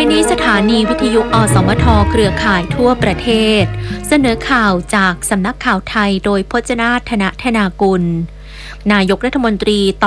นี้สถานีวิทยุอสมทเครือข่ายทั่วประเทศเสนอข่าวจากสำนักข่าวไทยโดยพจนาถนธนากุลนายกรัฐมนตรี